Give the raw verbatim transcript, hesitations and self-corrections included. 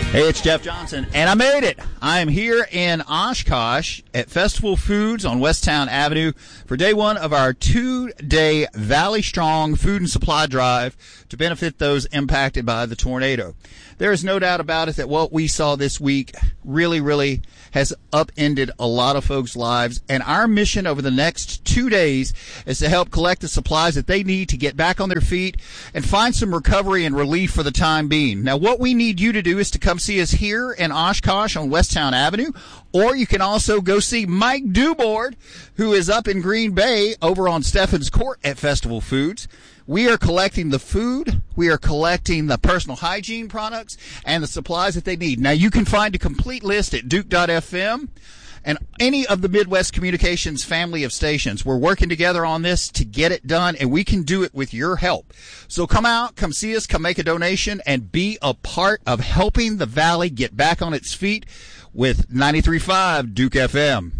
Hey, it's Jeff Johnson, and I made it. I am here in Oshkosh at Festival Foods on Westtown Avenue for day one of our two-day Valley Strong Food and Supply Drive to benefit those impacted by the tornado. There is no doubt about it that what we saw this week really, really has upended a lot of folks' lives, and our mission over the next two days is to help collect the supplies that they need to get back on their feet and find some recovery and relief for the time being. Now, what we need you to do is to come see us here in Oshkosh on Westtown Avenue, or you can also go see Mike Dubord, who is up in Green Bay over on Stephens Court at Festival Foods. We are collecting the food, we are collecting the personal hygiene products, and the supplies that they need. Now, you can find a complete list at Duke dot F M and any of the Midwest Communications family of stations. We're working together on this to get it done, and we can do it with your help. So come out, come see us, come make a donation, and be a part of helping the Valley get back on its feet with ninety-three point five Duke F M.